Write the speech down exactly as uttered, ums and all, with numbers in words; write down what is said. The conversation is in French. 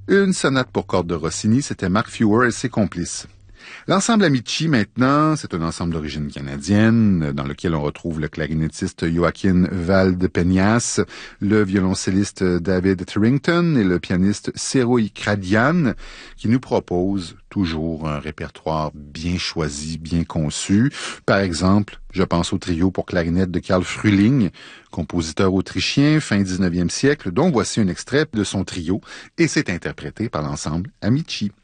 Une sonate pour cordes de Rossini, c'était Mark Fewer et ses complices. L'ensemble Amici, maintenant, c'est un ensemble d'origine canadienne dans lequel on retrouve le clarinettiste Joaquin Valdepeñas, le violoncelliste David Etherington et le pianiste Cero Ikradian, qui nous proposent toujours un répertoire bien choisi, bien conçu. Par exemple, je pense au trio pour clarinette de Karl Frühling, compositeur autrichien fin dix-neuvième siècle, dont voici un extrait de son trio, et c'est interprété par l'ensemble Amici.